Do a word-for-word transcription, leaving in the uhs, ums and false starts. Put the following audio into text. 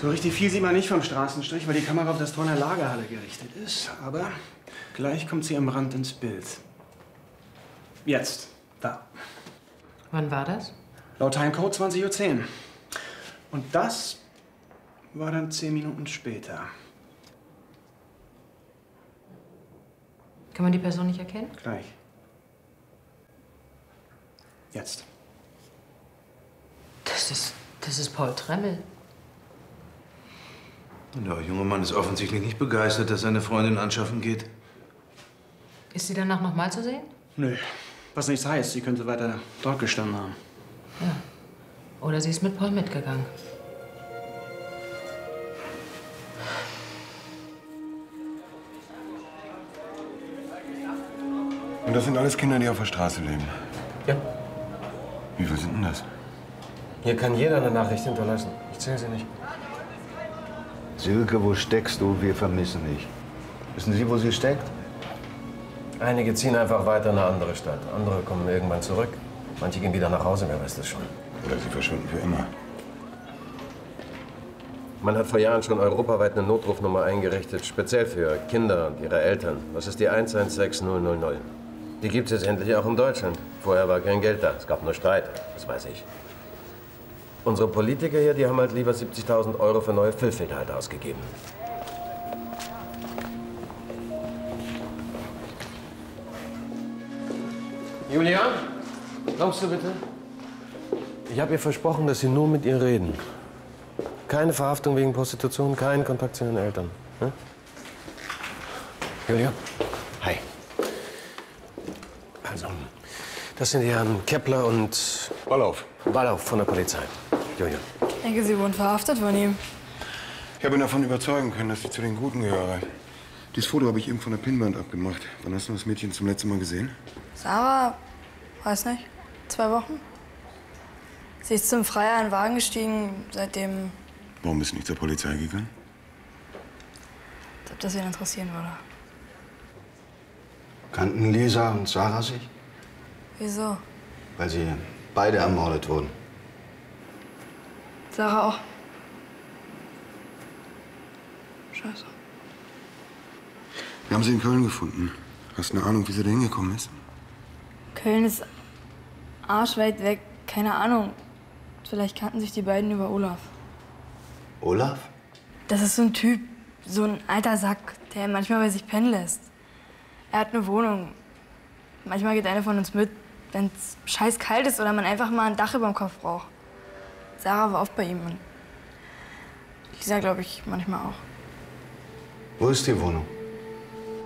So richtig viel sieht man nicht vom Straßenstrich, weil die Kamera auf das Tor in der Lagerhalle gerichtet ist. Aber gleich kommt sie am Rand ins Bild. Jetzt. Da. Wann war das? Laut Timecode zwanzig Uhr zehn. Und das war dann zehn Minuten später. Kann man die Person nicht erkennen? Gleich. Jetzt. Das ist, das ist Paul Tremmel. Der junge Mann ist offensichtlich nicht begeistert, dass seine Freundin anschaffen geht. Ist sie danach noch mal zu sehen? Nö. Was nichts heißt, sie könnte weiter dort gestanden haben. Ja. Oder sie ist mit Paul mitgegangen. Und das sind alles Kinder, die auf der Straße leben? Ja. Wie viel sind denn das? Hier kann jeder eine Nachricht hinterlassen. Ich zähle sie nicht. Silke, wo steckst du? Wir vermissen dich. Wissen Sie, wo sie steckt? Einige ziehen einfach weiter in eine andere Stadt. Andere kommen irgendwann zurück. Manche gehen wieder nach Hause, wer weiß das schon. Oder sie verschwinden für immer. Man hat vor Jahren schon europaweit eine Notrufnummer eingerichtet, speziell für Kinder und ihre Eltern. Das ist die eins eins sechs null null null. Die gibt es jetzt endlich auch in Deutschland. Vorher war kein Geld da. Es gab nur Streit. Das weiß ich. Unsere Politiker hier, die haben halt lieber siebzigtausend Euro für neue Füllfilter halt ausgegeben. Julia, kommst du bitte? Ich habe ihr versprochen, dass Sie nur mit ihr reden. Keine Verhaftung wegen Prostitution, keinen Kontakt zu ihren Eltern. Hm? Julia? Hi. Also, das sind die Herren Kepler und... Ballauf. Ballauf von der Polizei. Julia. Ich denke, Sie wurden verhaftet von ihm. Ich habe ihn davon überzeugen können, dass ich zu den Guten gehöre. Dieses Foto habe ich eben von der Pinnwand abgemacht. Wann hast du das Mädchen zum letzten Mal gesehen? Sarah, weiß nicht, zwei Wochen. Sie ist zum Freier in den Wagen gestiegen, seitdem... Warum bist du nicht zur Polizei gegangen? Als ob das ihn interessieren würde. Kannten Lisa und Sarah sich? Wieso? Weil sie beide ermordet wurden. Sarah auch. Scheiße. Wir haben sie in Köln gefunden. Hast du eine Ahnung, wie sie da hingekommen ist? Köln ist arschweit weg. Keine Ahnung. Vielleicht kannten sich die beiden über Olaf. Olaf? Das ist so ein Typ, so ein alter Sack, der manchmal bei sich pennen lässt. Er hat eine Wohnung. Manchmal geht einer von uns mit, wenn es scheiß kalt ist oder man einfach mal ein Dach über dem Kopf braucht. Sarah war oft bei ihm und Lisa, glaube ich, manchmal auch. Wo ist die Wohnung?